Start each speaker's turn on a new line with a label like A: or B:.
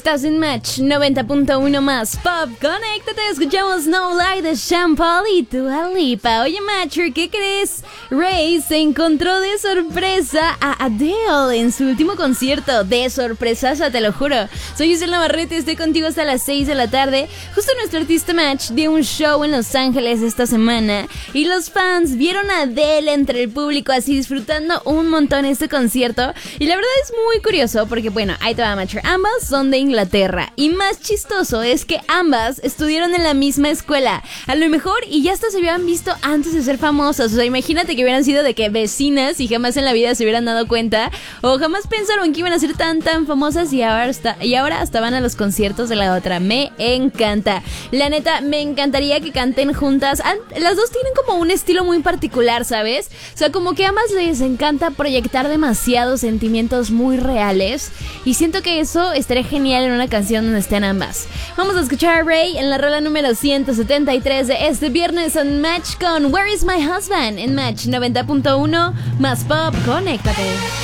A: Estás en Match 90.1 más Pop. Conéctate, escuchamos No Lie de Sean Paul y Dua Lipa. Oye, Matcher, ¿qué crees? Ray se encontró de sorpresa a Adele en su último concierto. De sorpresaza, te lo juro. Soy Giselle Navarrete, estoy contigo hasta las 6 de la tarde. Justo nuestro artista Match dio un show en Los Ángeles esta semana y los fans vieron a Adele entre el público así disfrutando un montón este concierto. Y la verdad es muy curioso porque, bueno, ahí te va, Matcher. Ambas son de Inglaterra y más chistoso es que ambas estudiaron en la misma escuela. A lo mejor y ya hasta se habían visto antes de ser famosas. O sea, imagínate que hubieran sido de que vecinas y jamás en la vida se hubieran dado cuenta o jamás pensaron que iban a ser tan famosas y ahora hasta van a los conciertos de la otra. Me encanta. La neta, me encantaría que canten juntas. Las dos tienen como un estilo muy particular, ¿sabes? O sea, como que a ambas les encanta proyectar demasiados sentimientos muy reales y siento que eso estaría genial en una canción donde estén ambas. Vamos a escuchar a Ray en la rola número 173 de este viernes en Match con Where is my husband en Match 90.1 más Pop. Conéctate.